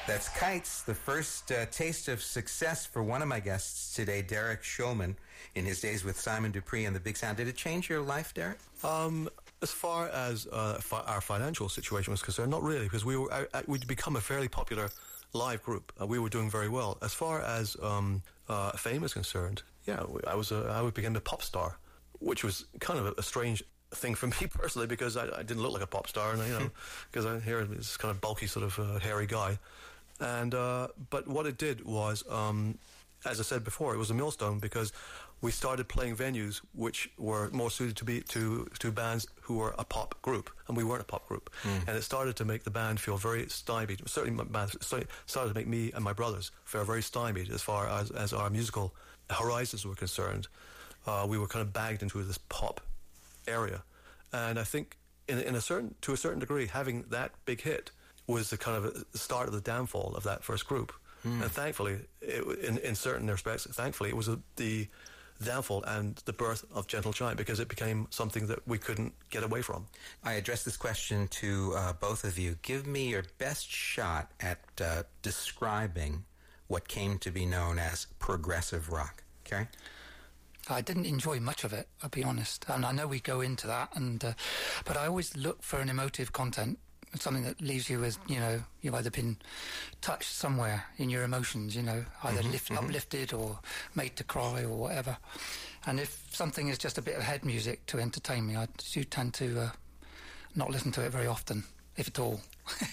That's Kites, the first taste of success for one of my guests today, Derek Shulman, in his days with Simon Dupree and the Big Sound. Did it change your life, Derek? As far as our financial situation was concerned, not really, because we'd become a fairly popular live group. We were doing very well. As far as fame is concerned, I became a pop star, which was kind of a strange thing for me personally, because I didn't look like a pop star, and because I hear this kind of bulky, sort of hairy guy. And but what it did was, as I said before, it was a millstone, because we started playing venues which were more suited to bands who were a pop group, and we weren't a pop group. And it started to make the band feel very stymied. Certainly, my band started to make me and my brothers feel very stymied as far as our musical horizons were concerned. We were kind of bagged into this pop area, and I think to a certain degree, having that big hit was the kind of the start of the downfall of that first group. And thankfully, in certain respects, it was the downfall and the birth of Gentle Giant, because it became something that we couldn't get away from. I address this question to both of you. Give me your best shot at describing what came to be known as progressive rock. Carrie? I didn't enjoy much of it, I'll be honest. And I know we go into that, but I always look for an emotive content. Something that leaves you with, you've either been touched somewhere in your emotions, either uplifted or made to cry or whatever. And if something is just a bit of head music to entertain me, I do tend to not listen to it very often, if at all.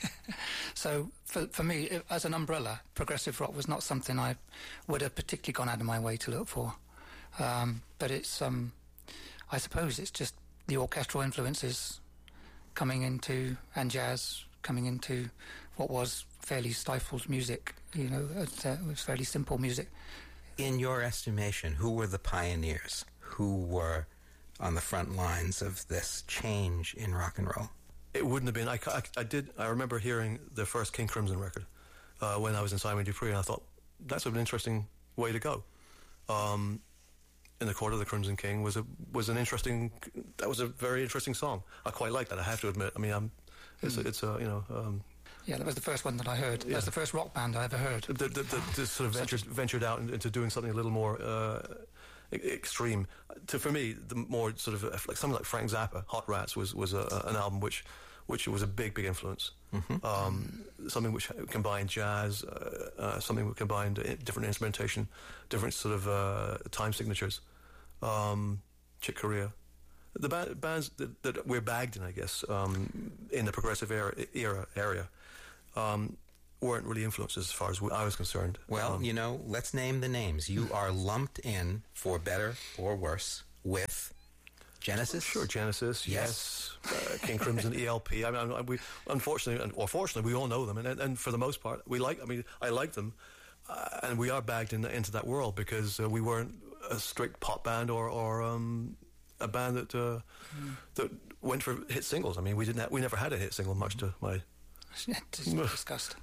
So for me, as an umbrella, progressive rock was not something I would have particularly gone out of my way to look for. But it's, I suppose it's just the orchestral influences coming into, and jazz coming into what was fairly stifled music. It was fairly simple music. In your estimation, who were the pioneers? Who were on the front lines of this change in rock and roll? It wouldn't have been. I remember hearing the first King Crimson record when I was in Simon Dupree, and I thought that's an interesting way to go. In the Court of the Crimson King was a very interesting song. I quite like that, I have to admit. I mean, yeah, that was the first one that I heard. That's the first rock band I ever heard. The sort of ventured out into doing something a little more extreme. For me, the more sort of like something like Frank Zappa, Hot Rats was an album which was a big influence. Something which combined jazz, something which combined different instrumentation, different sort of time signatures. Chick Corea, the bands that we're bagged in, I guess, in the progressive area, weren't really influenced as far as I was concerned. Well, let's name the names. You are lumped in, for better or worse, with Genesis? Sure, Genesis, yes. King Crimson, ELP. I mean, we unfortunately, or fortunately, we all know them, and for the most part, I like them, and we are bagged into that world, because we weren't a strict pop band or a band that went for hit singles. I mean, we never had a hit single, much to my disgust.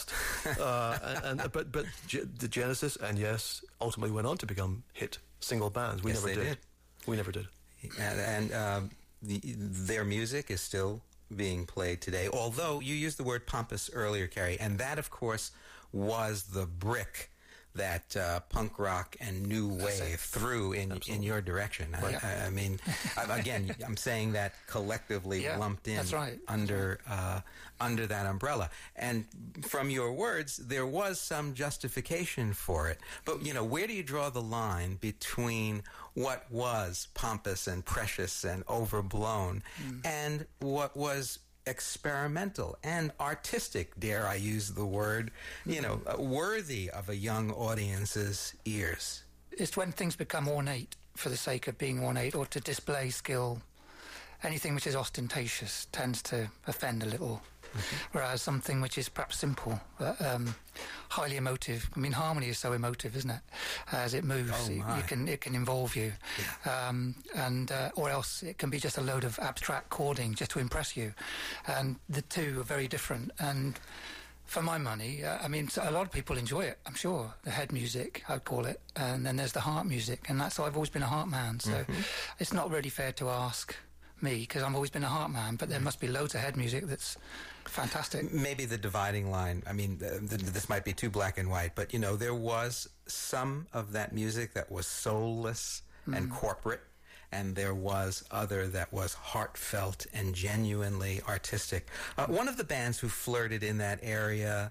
But the Genesis and Yes ultimately went on to become hit single bands. We never did. We never did. And their music is still being played today, although you used the word pompous earlier, Carrie, and that, of course, was the brick that punk rock and new wave threw in your direction. I mean, again, I'm saying that collectively lumped in under that umbrella. And from your words, there was some justification for it. But, where do you draw the line between what was pompous and precious and overblown and what was experimental and artistic, dare I use the word, worthy of a young audience's ears? It's when things become ornate for the sake of being ornate, or to display skill. Anything which is ostentatious tends to offend a little. Whereas something which is perhaps simple, highly emotive. I mean, harmony is so emotive, isn't it? As it moves, it can involve you, or else it can be just a load of abstract chording just to impress you. And the two are very different. And for my money, I mean, a lot of people enjoy it, I'm sure. The head music, I'd call it, and then there's the heart music, and I've always been a heart man. So it's not really fair to ask me, because I've always been a Heart man, but there must be loads of Head music that's fantastic. Maybe the dividing line, I mean, this might be too black and white, but, you know, there was some of that music that was soulless and corporate, and there was other that was heartfelt and genuinely artistic. One of the bands who flirted in that area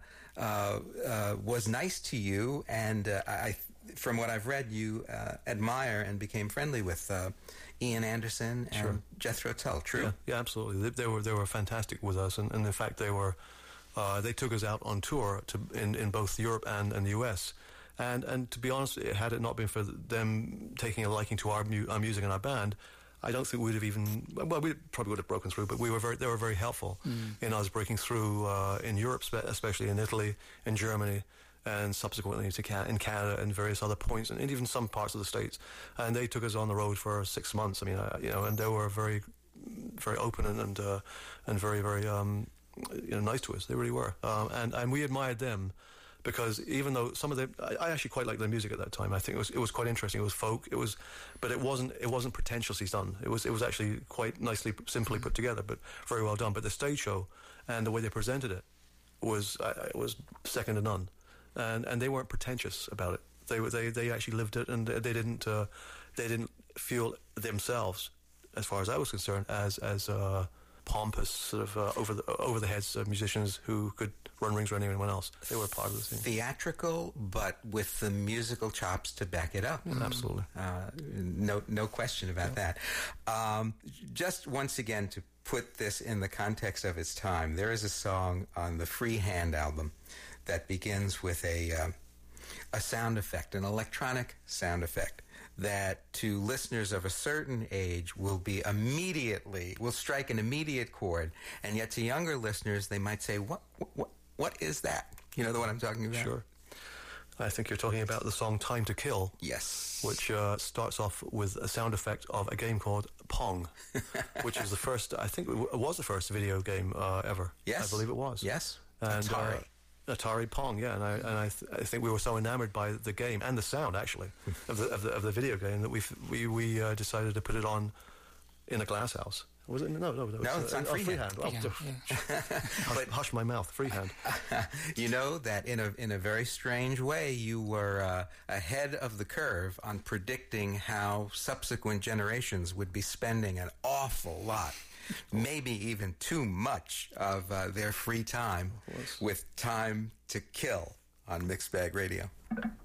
was Nice to You, and from what I've read, you admire and became friendly with Ian Anderson and Jethro Tull. True? Yeah, absolutely. They were fantastic with us, and in fact, they took us out on tour in both Europe and the US. And to be honest, had it not been for them taking a liking to our music and our band, I don't think we'd have even... Well, we probably would have broken through, but they were very helpful in us breaking through in Europe, especially in Italy, in Germany, and subsequently in Canada and various other points, and even some parts of the States. And they took us on the road for 6 months. I mean, and they were very, very open and very, very nice to us. They really were. And we admired them, because even though some of them, I actually quite liked their music at that time. I think it was quite interesting. It was folk. But it wasn't pretentiously done. It was actually quite nicely, simply put together, but very well done. But the stage show and the way they presented it was second to none. And they weren't pretentious about it. They actually lived it, and they didn't feel themselves, as far as I was concerned, as pompous sort of over the heads musicians who could run rings around anyone else. They were part of the thing. Theatrical, but with the musical chops to back it up. Absolutely. No question about that. Just once again, to put this in the context of its time, there is a song on the Freehand album that begins with a sound effect, an electronic sound effect, that to listeners of a certain age will strike an immediate chord, and yet to younger listeners they might say, what is that? You know the one I'm talking about? Sure. I think you're talking about the song Time to Kill. Yes. Which starts off with a sound effect of a game called Pong, which is the first, I think it was the first video game ever. Yes. I believe it was. Yes. And, Atari Pong, yeah, and I think we were so enamored by the game and the sound actually of the video game that we decided to put it on in a glass house. Was it? No, it's on Freehand. Hush my mouth, Freehand. You know that in a very strange way, you were ahead of the curve on predicting how subsequent generations would be spending an awful lot, maybe even too much of their free time with Time to Kill on Mixed Bag Radio.